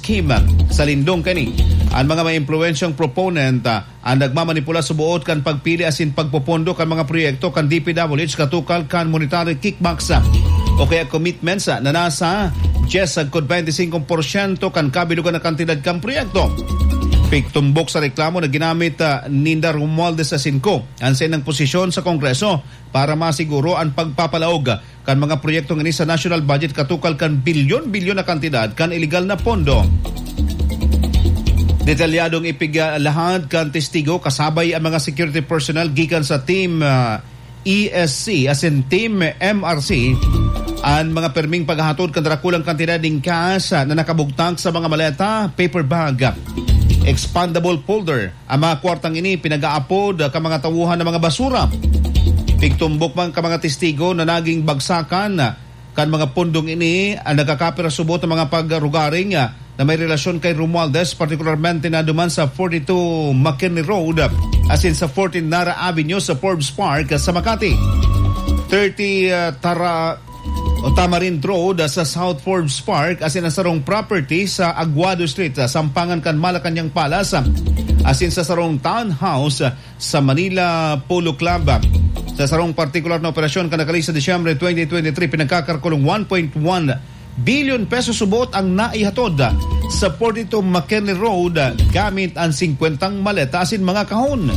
scheme sa lindong kani. Ang mga may impluensyang proponent ang nagmamanipula sa buot kan pagpili asin pagpopondo kan mga proyekto kan DPWH katukal kan monetary kickbacks o kaya commitments na nasa 10-25% kan kabilugan na kantidad kan proyekto. Pigtumbok sa reklamo na ginamit Ninda Romualdez sa 5 ang senang posisyon sa Kongreso para masiguro ang pagpapalaog kan mga proyektong ini sa national budget katukal kan bilyon-bilyon na kantidad kan illegal na pondo. Detalyadong ipiglahat kan testigo kasabay ang mga security personnel gikan sa team ESC as in team MRC ang mga perming paghahatod kan darakulang kantidad ng cash na nakabugtang sa mga maleta, paper bag, expandable folder. Ang mga kwartang ini pinag-aapod ka mga tawuhan ng mga basura. Pigtumbok man ka mga testigo na naging bagsakan kan mga pundong ini ang nagkakapira subot ng mga pagrugaring na may relasyon kay Romualdez, particularmente na duman sa 42 McKinley Road as in sa 14 Nara Avenue sa Forbes Park sa Makati. 30 Tamarind Road sa South Forbes Park as in sa sarong property sa Aguado Street, Sampangan kan Malacanang Palace as in sa sarong townhouse sa Manila Polo Club. Sa sarong partikular na operasyon kanakali sa Disyembre 2023 pinagkakarkulong 1.1 billion pesos subot ang naihatod sa 42 McKinley Road gamit ang 50 maleta asin mga kahon.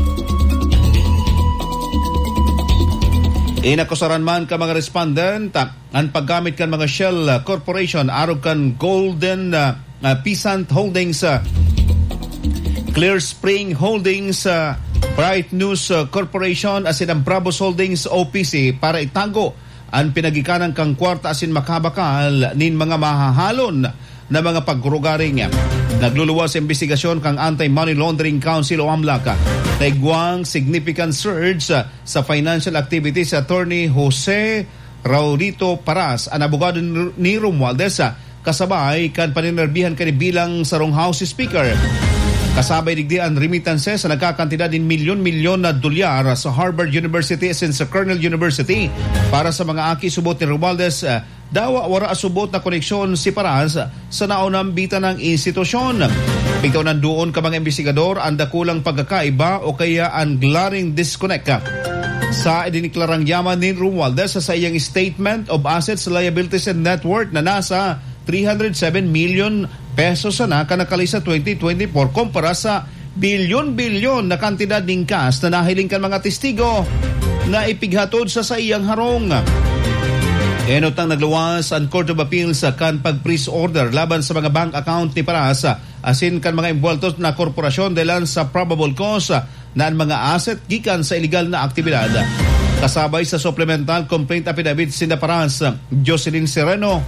Inakusaran man ka mga respondent ang paggamit kan mga Shell Corporation arog kan Golden Peasant Holdings, Clear Spring Holdings, Bright News Corporation asin ang Bravos Holdings OPC para itago ang pinagikanang kang kwarta asin makabakal nin mga mahahalon na mga pagrugaring. Nagluluwas sa investigasyon kang Anti-Money Laundering Council o AMLAC. Naigwang significant surge sa financial activities sa Attorney Jose Raulito Paras, ang abogado ni Romualdez, kasabay kan paninerbihan kani bilang sarong House Speaker. Kasabay digdi ang remittances sa nagkakantidad din milyon-milyon na dolyar sa Harvard University at sa Cornell University para sa mga aki subot ni Romualdez. Dawa wara asubot na koneksyon si Paras sa naunang bitan ng institusyon. Pigtaw nan doon ka mga investigador ang dakulang pagkakaiba o kaya ang glaring disconnect sa idiniklarang yaman ni Romualdez sa iyang Statement of Assets, Liabilities and Net Worth na nasa 307 million pesos na kanakali sa 2024 kumpara sa bilyon-bilyon na kantidad ng cash na nahiling kan mga testigo na ipighatod sa iyang harong. Enotang nagluwas ang Court of Appeals kan pag-freeze order laban sa mga bank account ni Paras asin kan mga involved na korporasyon dahil sa probable cause na ang mga asset gikan sa illegal na aktibidad. Kasabay sa supplemental complaint affidavit si Paras, Jocelyn Sereno,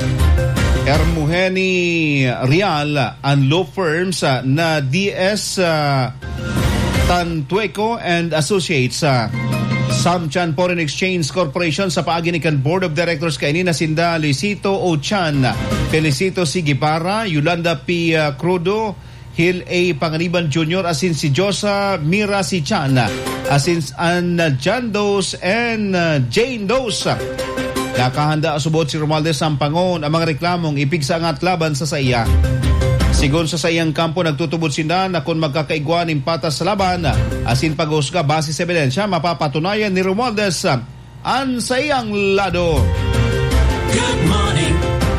Hermugeni Rial, ang law firms na DS Tantueco and Associates, Samchan Foreign Exchange Corporation sa paagi ni kan Board of Directors kaini na sinda Luisito Ochan, Felicito Sigipara, Yolanda P. Crudo, Hill A. Panganiban Jr., asin si Josa Mira si Chan, asin an John Dos and Jane Dos. Nakahanda asubot si Romualdez Sampangon ang mga reklamong ipigsangat laban sa saya. Sigon sa sayang kampo nagtutubod sila na kung magkakaigwan ng patas sa laban asin paghusga base sa ebidensya mapapatunayan ni Romualdez ang sayang lado. Good morning.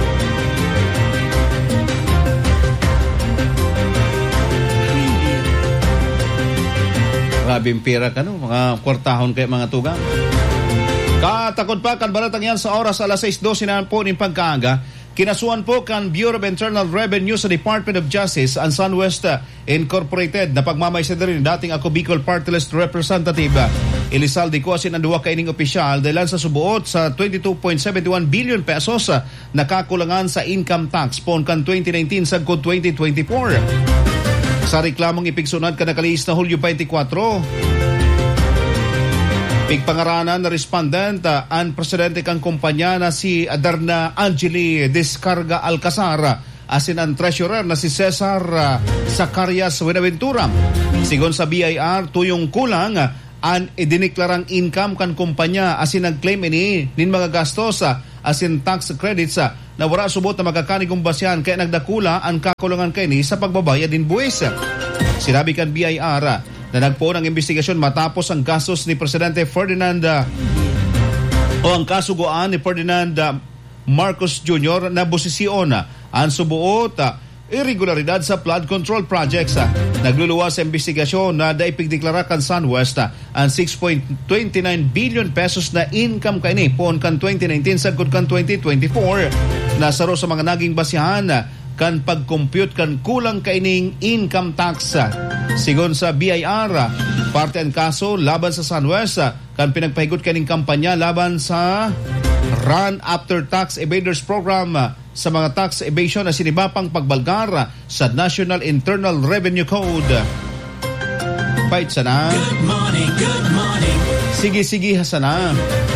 Grabing pira ka no, mga kwartahon kay mga tugang. Katakot pa kan balatang yan sa oras alas 6:12 na po ng pagkaaga. Kinasuhan po kan Bureau of Internal Revenue sa Department of Justice ang SunWest Incorporated na pagmamaysa rin dating ako Bicol Party List Representative Elizalde Coasin ang duwa kaining opisyal dahil sa subuot sa 22.71 billion pesos na kakulangan sa income tax pon kan 2019 sagkod 2024. Sa reklamong ipigsunod kanakalis na Hulyo 24, pigpangaranan na respondent ang presidente kang kumpanya na si Adarna Angeli Descarga Alcazar asin ang treasurer na si Cesar Zacarias Buenaventura. Sigon sa BIR, tuyong kulang ang idineklarang income kan kumpanya asin nag-claim ini nin mga gastos asin tax credits na wala subot na magkakanigong basyan kaya nagdakula ang kakulangan kay ni sa pagbabayad din buwis. Sinabi kan BIR na nagpoon ang investigasyon matapos ang gastos ni Presidente Ferdinand o ang kasuguan ni Ferdinand Marcos Jr. na bosisyon ang subuot irregularidad sa flood control projects. Nagluluwas sa investigasyon na daipigdeklara kan SunWest ang 6.29 billion pesos na income kaini poon kan 2019 sagkod kan 2024 nasaro sa mga naging basihan kan pag-compute kan kulang kaining income tax. Sigon sa BIR, parte ang kaso laban sa SunWest kan pinagpahigot kaning kampanya laban sa Run After Tax Evaders Program sa mga tax evasion na sinibapang pagbalgar sa National Internal Revenue Code. Fight sana. Good morning, good morning. Sige hasana.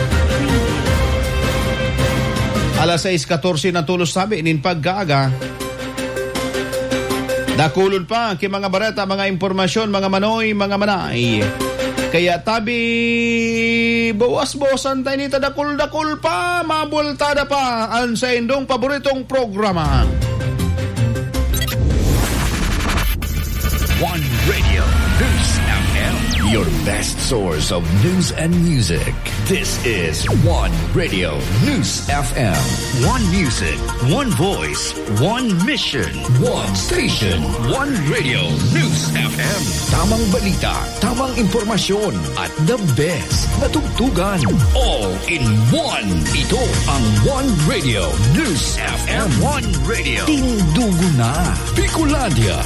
Alas 6:14 na tulos sabi inin pagkaaga. Dakulon pa kay mga bareta, mga impormasyon, mga manoy, mga manay. Kaya tabi bawas-bawasan tayo nita dakul-dakul pa, mabultada pa ang sa indong paboritong programa. One Radio News FM, your best source of news and music. This is One Radio News FM. One music, one voice, one mission, one station, One Radio News FM. Tamang balita, tamang impormasyon, at the best na tugtugan. All in one. Ito ang One Radio News FM. One Radio. Tindugo na. Bicolandia.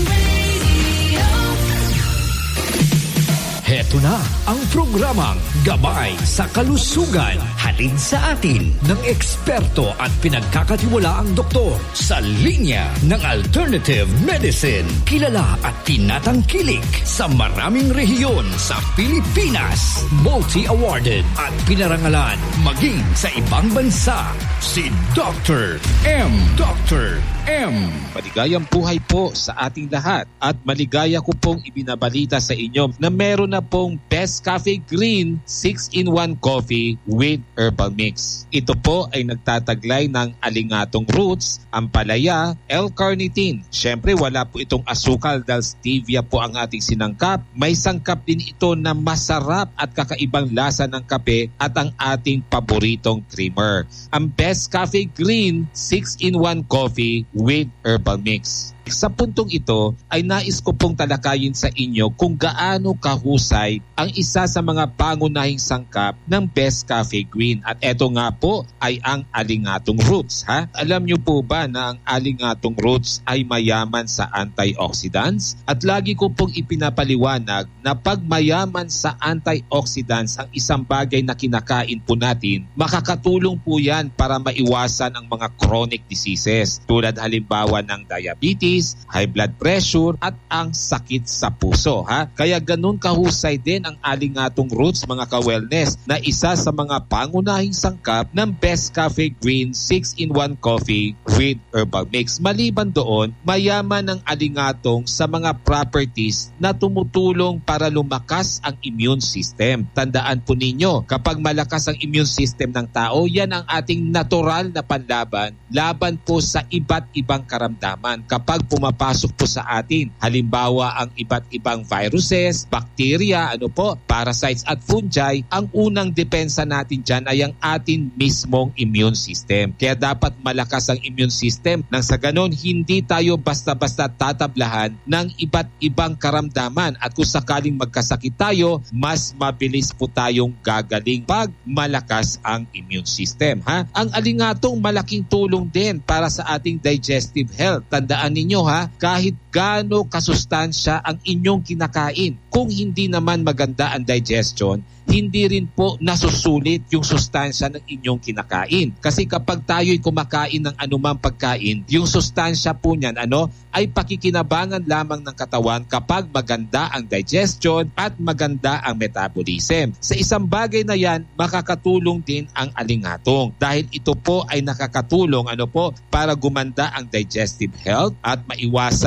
Heto na ang programang Gabay sa Kalusugan. Hatid sa atin ng eksperto at pinagkakatiwalaang doktor sa linya ng alternative medicine. Kilala at tinatangkilik sa maraming rehiyon sa Pilipinas. Multi-awarded at pinarangalan maging sa ibang bansa. Si Dr. M. Dr. M. Maligayang buhay po sa ating lahat at maligaya ko pong ibinabalita sa inyo na meron na pong Best Cafe Green 6-in-1 coffee with herbal mix. Ito po ay nagtataglay ng alingatong roots, ampalaya, L-carnitine. Siyempre wala po itong asukal dahil stevia po ang ating sinangkap. May sangkap din ito na masarap at kakaibang lasa ng kape at ang ating paboritong creamer. Ang Best Cafe Green 6-in-1 coffee with herbal mix. Sa puntong ito ay nais ko pong talakayin sa inyo kung gaano kahusay ang isa sa mga pangunahing sangkap ng Best Cafe Green. At eto nga po ay ang alingatong roots. Alam niyo po ba na ang alingatong roots ay mayaman sa antioxidants? At lagi ko pong ipinapaliwanag na pag mayaman sa antioxidants ang isang bagay na kinakain po natin, makakatulong po yan para maiwasan ang mga chronic diseases tulad halimbawa ng diabetes, high blood pressure at ang sakit sa puso. Kaya ganun kahusay din ang alingatong roots mga ka-wellness na isa sa mga pangunahing sangkap ng Best Cafe Green 6-in-1 coffee with herbal mix. Maliban doon, mayaman ang alingatong sa mga properties na tumutulong para lumakas ang immune system. Tandaan po ninyo, kapag malakas ang immune system ng tao, yan ang ating natural na panlaban laban po sa iba't ibang karamdaman. Kapag pumapasok po sa atin, halimbawa ang iba't ibang viruses, bacteria, parasites at fungi, ang unang depensa natin dyan ay ang atin mismong immune system. Kaya dapat malakas ang immune system nang sa ganon hindi tayo basta-basta tatablahan ng iba't ibang karamdaman at kung sakaling magkasakit tayo, mas mabilis po tayong gagaling pag malakas ang immune system. Ang alingatong malaking tulong din para sa ating digestive health. Tandaan ninyo kahit gaano kasustansya ang inyong kinakain, kung hindi naman maganda ang digestion, hindi rin po nasusulit yung sustansya ng inyong kinakain. Kasi kapag tayo'y kumakain ng anumang pagkain, yung sustansya po niyan ay pakikinabangan lamang ng katawan kapag maganda ang digestion at maganda ang metabolism. Sa isang bagay na yan, makakatulong din ang alingatong dahil ito po ay nakakatulong para gumanda ang digestive health at maiwasan yung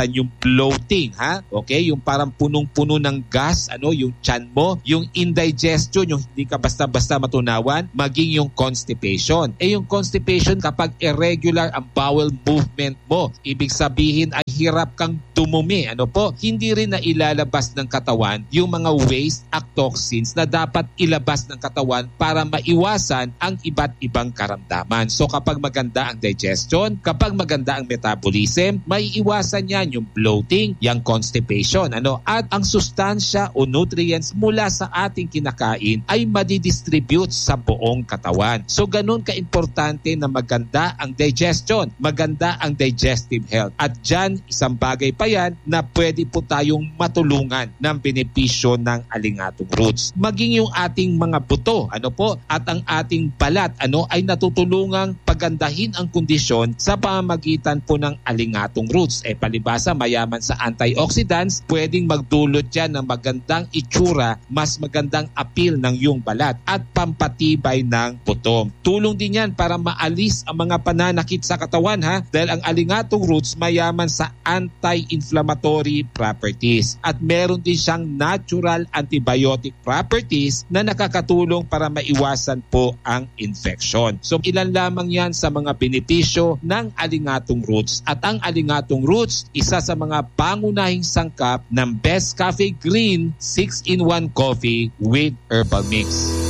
bloating, ha? Okay, yung parang punong-puno ng gas, yung tiyan mo, yung indigestion, yung hindi ka basta-basta matunawan, maging yung constipation. Yung constipation kapag irregular ang bowel movement mo, ibig sabihin ay hirap kang dumumi. Hindi rin na ilalabas ng katawan yung mga waste at toxins na dapat ilabas ng katawan para maiwasan ang iba't ibang karamdaman. So kapag maganda ang digestion, kapag maganda ang metabolism, may iwasan yan yung bloating, yung constipation. At ang sustansya o nutrients mula sa ating kinakain ay madidistribute sa buong katawan. So ganun ka-importante na maganda ang digestion, maganda ang digestive health. At dyan, isang bagay pa yan na pwede po tayong matulungan ng benepisyo ng alingatong roots. Maging yung ating mga buto, at ang ating balat, ay natutulungang pagandahin ang kondisyon sa pamamagitan po ng alingatong roots. Palibasa, mayaman sa antioxidants, pwedeng magdulot yan ng magandang itsura, mas magandang appeal ng iyong balat at pampatibay ng buto. Tulong din yan para maalis ang mga pananakit sa katawan, dahil ang alingatong roots mayaman sa anti-inflammatory properties at meron din siyang natural antibiotic properties na nakakatulong para maiwasan po ang infection. So ilan lamang yan sa mga benepisyo ng alingatong roots. At ang alingatong roots, isa sa mga pangunahing sangkap ng Best Cafe Green 6-in-1 Coffee with Herbal Mix.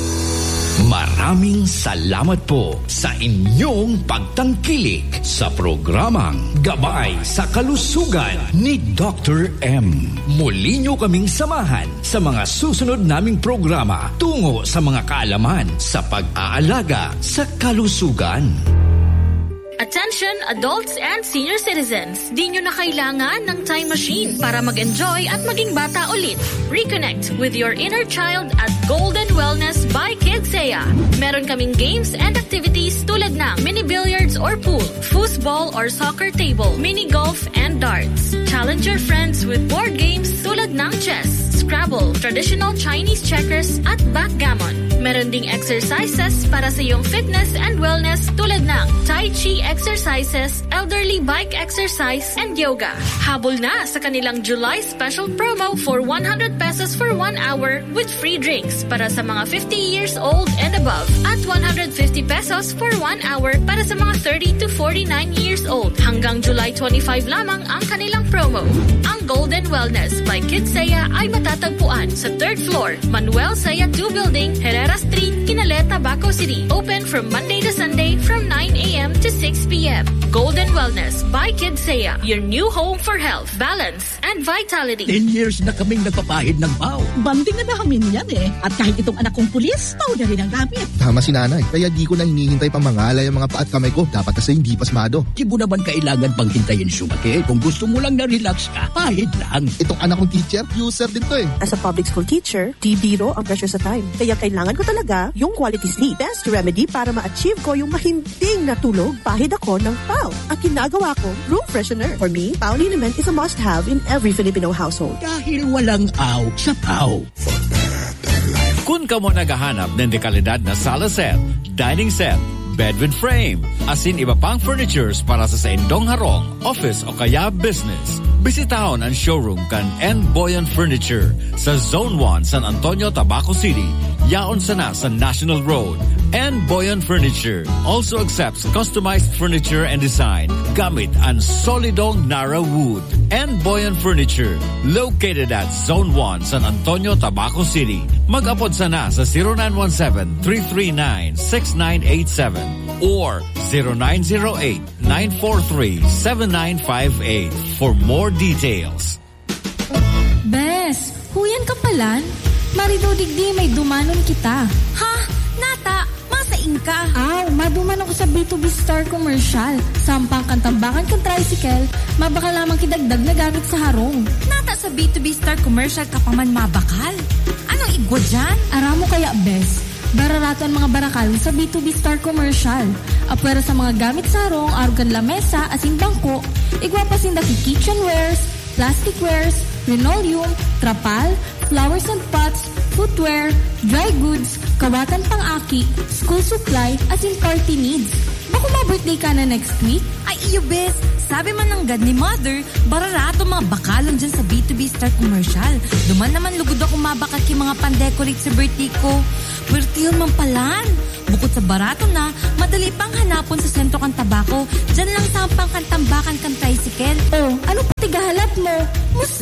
Maraming salamat po sa inyong pagtangkilik sa programang Gabay sa Kalusugan ni Dr. M. Muli nyo kaming samahan sa mga susunod naming programa tungo sa mga kaalaman sa pag-aalaga sa kalusugan. Attention adults and senior citizens, di nyo na kailangan ng time machine para mag-enjoy at maging bata ulit. Reconnect with your inner child at Golden Wellness by Kidsaya. Meron kaming games and activities tulad ng mini billiards or pool, foosball or soccer table, mini golf and darts. Challenge your friends with board games tulad ng chess, Scrabble, traditional Chinese checkers at backgammon. Meron ding exercises para sa iyong fitness and wellness tulad ng Tai Chi exercises, elderly bike exercise, and yoga. Habol na sa kanilang July special promo for 100 pesos for 1 hour with free drinks para sa mga 50 years old and above at 150 pesos for 1 hour para sa mga 30 to 49 years old. Hanggang July 25 lamang ang kanilang promo. Ang Golden Wellness by Kidsaya ay matatagpuan sa 3rd floor, Manuel Saya 2 Building, Herrera Street, Kinaleta, Baco City. Open from Monday to Sunday from 9 a.m. to 6 p.m. Golden Wellness by Kidsaya, your new home for health, balance, and vitality. 10 years na kaming nagpapahid ng PAO. Banding na namin yan At kahit itong anak kong pulis, PAO na rin ang gamit. Tama si nanay, kaya di ko na hinihintay pang mangalay ang mga paa at kamay ko. Dapat kasi hindi pasmado. Di mo naman kailangan pang hintayin sumaki. Kung gusto mo lang na relax ka, pahid lang. Itong anak kong teacher, user din to As a public school teacher, di biro ang pressure sa time. Kaya kailangan ko talaga yung quality sleep. Best remedy para ma-achieve ko yung mahinding natulog, pahid ako ng PAO. Ang ginagawa ko, room freshener. For me, PAO Liniment is a must-have in every Filipino household. Dahil walang aw sa PAO. Kung ka mo naghahanap ng dekalidad na sala set, dining set, bed with frame, asin iba pang furnitures para sa indong harong, office o kaya business, bisitahon ang showroom kan N. Boyan Furniture sa Zone 1, San Antonio, Tabaco City. Yaon sana sa National Road. N. Boyan Furniture also accepts customized furniture and design gamit ang solidong Nara wood. N. Boyan Furniture, located at Zone 1, San Antonio, Tabaco City. Mag-apod sana sa 0917-339-6987 or 0908-943-7958 for more details. Bes, huyan ka palan? Maridodigdi may dumanon kita. Ha? Nata, masaing ka. Aw, maduman ako sa B2B Star Commercial. Sampang kantambakan kang tricycle, mabaka lamang kidagdag na gamit sa harong. Nata sa B2B Star Commercial ka pa man mabakal. Anong igwa dyan? Aramo kaya, Bes. Bararato ang mga barakal sa B2B Star Commercial. Apwera sa mga gamit sa harong, arugan lamesa, asin bangko, igwa pa sindaki kitchenwares, plasticwares, linoleum, trapal, flowers and pots, footwear, dry goods, kawatan pang-aki, school supply, as in party needs. Bako kung ma-birthday ka na next week? Ay, iyo, bes. Sabi man ng God ni Mother, bararato mga bakalan dyan sa B2B Star Commercial. Duman naman lugod ako mabakak yung mga pan-decorate sa birthday ko. Birthday yun man palan. Bukod sa barato na, madali pang hanapon sa sentro kang tabako. Diyan lang sa pangkantambakan kang tricycle. Oh, ano pati gahalat mo?